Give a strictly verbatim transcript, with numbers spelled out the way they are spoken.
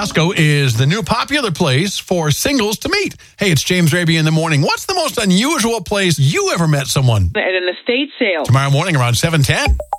Costco is the new popular place for singles to meet. Hey, it's James Raby in the morning. What's the most unusual place you ever met someone? At an estate sale. Tomorrow morning around seven ten.